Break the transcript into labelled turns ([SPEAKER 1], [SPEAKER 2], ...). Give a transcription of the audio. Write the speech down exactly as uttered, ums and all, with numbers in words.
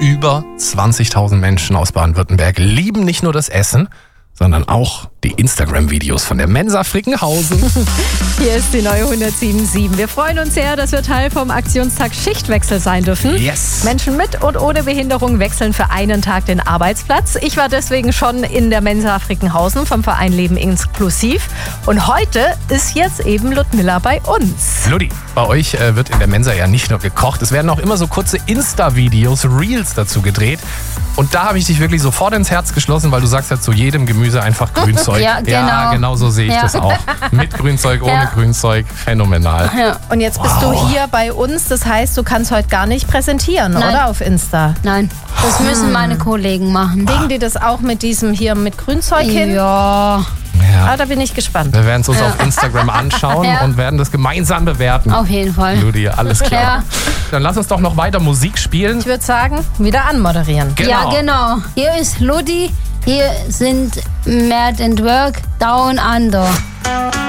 [SPEAKER 1] Über zwanzigtausend Menschen aus Baden-Württemberg lieben nicht nur das Essen, sondern auch die Instagram-Videos von der Mensa Frickenhausen.
[SPEAKER 2] Hier ist die neue hundertsieben Komma sieben. Wir freuen uns sehr, dass wir Teil vom Aktionstag Schichtwechsel sein dürfen.
[SPEAKER 1] Yes.
[SPEAKER 2] Menschen mit und ohne Behinderung wechseln für einen Tag den Arbeitsplatz. Ich war deswegen schon in der Mensa Frickenhausen vom Verein Leben inklusiv. Und heute ist jetzt eben Ludmilla bei uns.
[SPEAKER 1] Ludi, bei euch äh, wird in der Mensa ja nicht nur gekocht, es werden auch immer so kurze Insta-Videos, Reels dazu gedreht. Und da habe ich dich wirklich sofort ins Herz geschlossen, weil du sagst ja zu jedem Gemüse einfach Grünzeug.
[SPEAKER 3] Ja, genau.
[SPEAKER 1] Ja, genau so sehe ich
[SPEAKER 3] Ja.
[SPEAKER 1] das auch. Mit Grünzeug, ohne
[SPEAKER 3] Ja.
[SPEAKER 1] Grünzeug, phänomenal.
[SPEAKER 3] Ja.
[SPEAKER 2] Und jetzt bist
[SPEAKER 1] Wow.
[SPEAKER 2] du hier bei uns. Das heißt, du kannst heute gar nicht präsentieren,
[SPEAKER 3] Nein.
[SPEAKER 2] oder? Auf Insta.
[SPEAKER 3] Nein, das müssen meine Kollegen machen.
[SPEAKER 2] Legen die das auch mit diesem hier mit Grünzeug hin?
[SPEAKER 3] Ja,
[SPEAKER 1] Ja.
[SPEAKER 2] Ah, da bin ich gespannt.
[SPEAKER 1] Wir werden es uns auf Instagram anschauen
[SPEAKER 3] Ja.
[SPEAKER 1] und werden das gemeinsam bewerten.
[SPEAKER 3] auf jeden Fall.
[SPEAKER 1] Ludi, alles klar.
[SPEAKER 3] Ja.
[SPEAKER 1] Dann lass uns doch noch weiter Musik spielen.
[SPEAKER 2] Ich würde sagen, wieder anmoderieren.
[SPEAKER 1] Genau.
[SPEAKER 3] Ja, genau. Hier ist Ludi, hier sind Mad and Work Down Under.